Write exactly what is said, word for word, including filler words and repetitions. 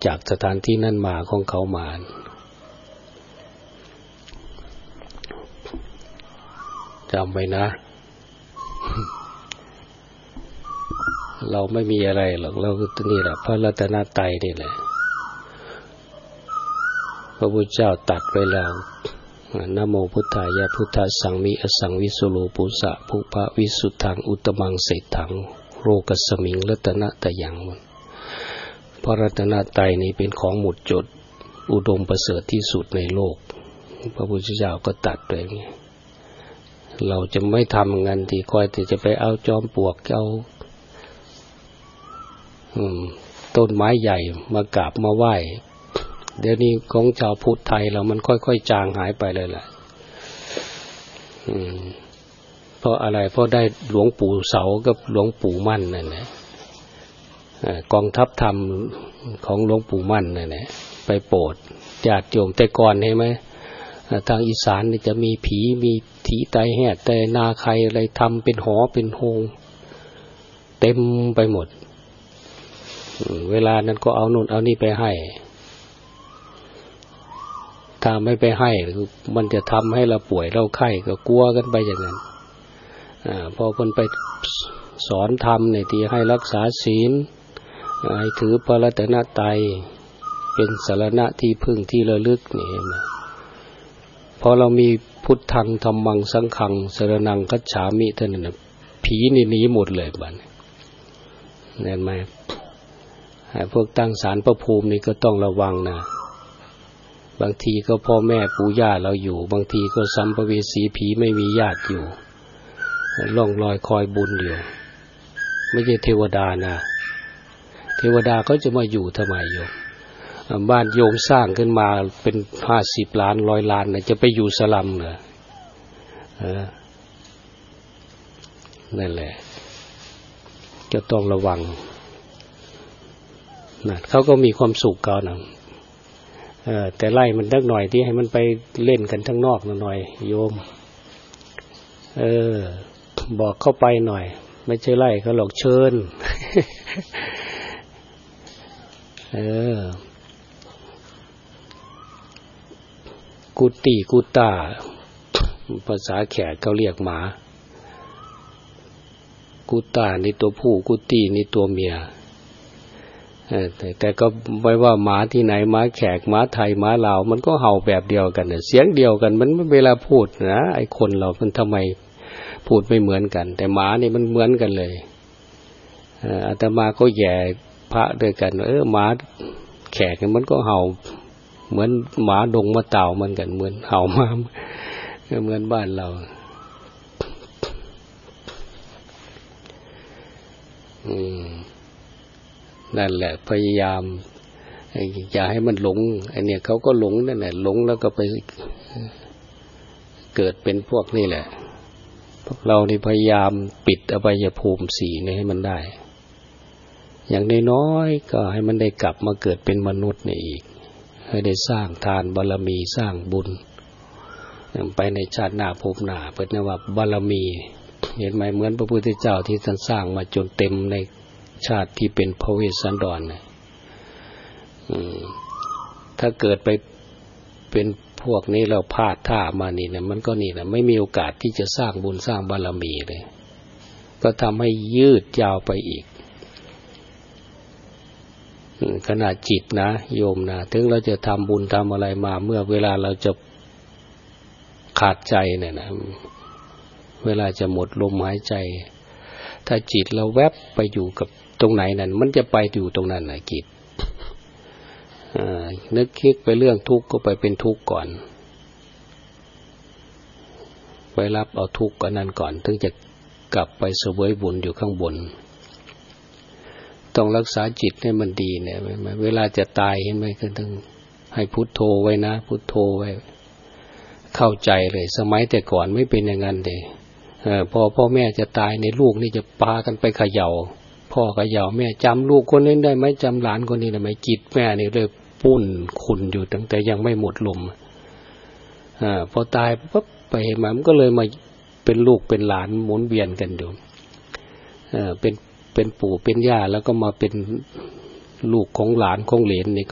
จากสถานที่นั้นมาของเขามาจำไว้นะ เราไม่มีอะไรหรอกเราคือนี่แหละพระรัตนตรัยนี่แหละพระพุทธเจ้าตรัสไว้แล้วนะโมพุทธายะพุทธสังมิอสังวิสุโลปุสะภุพะวิสุทธังอุตมังเศรษฐังโลกัสสมิงรัตนะตะยังพระรัตนตรัยนี้เป็นของหมดจดอุดมประเสริฐที่สุดในโลกพระพุทธเจ้าก็ตรัสไว้เราจะไม่ทำงานที่คอยที่จะไปเอาจอมปลวกเอาต้นไม้ใหญ่มากราบมาไหว้เดี๋ยวนี้ของชาวพุทธไทยเรามันค่อยๆจางหายไปเลยแหละเพราะอะไรเพราะได้หลวงปู่เสากับหลวงปู่มั่นนั่นแหละกองทัพธรรมของหลวงปู่มั่นนั่นแหละไปโปรดญาติโยมแต่ก่อนเห็นไหมทางอีสานนี่จะมีผีมีถีไตแหดแต่นาใครอะไรทำเป็นหอเป็นโฮงเต็มไปหมดเวลานั้นก็เอาโน่นเอานี่ไปให้ถ้าไม่ไปให้มันจะทำให้เราป่วยเราไข้ก็กลัวกันไปอย่างนั้นอ่าพอคนไปสอนธรรมเนี่ยที่ให้รักษาศีลให้ถือพระรัตนตรัยเป็นสรณะที่พึ่งที่ระลึกนี่นะพอเรามีพุทธังธัมมังสังฆังสรณังคัจฉามิเท่านั้นนะผีนี่หนีหมดเลยบัดนี้เห็นไหมพวกตั้งศาลพระภูมินี่ก็ต้องระวังนะบางทีก็พ่อแม่ปู่ย่าเราอยู่บางทีก็สัมภเวสีผีไม่มีญาติอยู่ล่องลอยคอยบุญอยู่ไม่ใช่เทวดานะเทวดาเขาจะมาอยู่ทำไมโยมบ้านโยมสร้างขึ้นมาเป็นห้าสิบล้านร้อยล้านนะจะไปอยู่สลัมเหรอนั่นแหละจะต้องระวังนะเขาก็มีความสุขกันนะเออแต่ไล่มันสักหน่อยที่ให้มันไปเล่นกันข้างนอกหน่อยโยมเออบอกเข้าไปหน่อยไม่ใช่ไล่เขาหรอกเชิญ เออกุฏิกุตาภาษาแขกเขาเรียกหมากุตานี่ตัวผู้กุฏินี่ตัวเมียแต่แต่ก็ไม่ว่าหมาที่ไหนหมาแขกหมาไทยหมาลาวมันก็เห่าแบบเดียวกันเนี่ยเสียงเดียวกันมันเวลาพูดนะไอ้คนเรามันทำไมพูดไม่เหมือนกันแต่หมานี่มันเหมือนกันเลยอาตมาก็แย่พระด้วยกันเออหมาแขกมันก็เห่าเหมือนหมาดงมะเต่ามันกันเหมือนเห่ามาเหมือนบ้านเราอืมนั่นแหละพยายามอย่าให้มันหลงไอ้เนี่ยเขาก็หลงนั่นแหละหลงแล้วก็ไปเกิดเป็นพวกนี่แหละพวกเรานี่พยายามปิดอบายภูมิสี่นี่ให้มันได้อย่างน้อยๆก็ให้มันได้กลับมาเกิดเป็นมนุษย์นี่อีกให้ได้สร้างทานบารมีสร้างบุญไปในชาติหน้าภพหน้าเปิดนะว่าบารมีเห็นไหมเหมือนพระพุทธเจ้าที่ท่านสร้างมาจนเต็มในชาติที่เป็นพระเวสสันดรเนี่ยถ้าเกิดไปเป็นพวกนี้เราพลาดท่ามานี่นะมันก็นี่นะไม่มีโอกาสที่จะสร้างบุญสร้างบารมีเลยก็ทำให้ยืดยาวไปอีกขนาดจิตนะโยมนะถึงเราจะทำบุญทำอะไรมาเมื่อเวลาเราจะขาดใจเนี่ยนะเวลาจะหมดลมหายใจถ้าจิตเราแวบไปอยู่กับตรงไหนนั่นมันจะไปอยู่ตรงนั้นนะจิตนึกคิดไปเรื่องทุกข์ก็ไปเป็นทุกข์ก่อนไปรับเอาทุกข์อันนั้นก่อนถึงจะกลับไปเสวยบุญอยู่ข้างบนต้องรักษาจิตให้มันดีเนี่ยเวลาจะตายเห็นไหมก็ต้องให้พุทโธไว้นะพุทโธไว้เข้าใจเลยสมัยแต่ก่อนไม่เป็นอย่างนั้นเลยพอพ่อแม่จะตายในลูกนี่จะพากันไปเขย่าพ่อเขย่าแม่จำลูกคนนี้ได้ไหมจำหลานคนนี้ได้ไหมจิตแม่นี่เลยปุ้นขุ่นอยู่ตั้งแต่ยังไม่หมดลมอ่าพอตายปุ๊บไปเห็นมันก็เลยมาเป็นลูกเป็นหลานหมุนเวียนกันอยู่อ่าเป็นเป็นปู่เป็นย่าแล้วก็มาเป็นลูกของหลานของเหลนนี่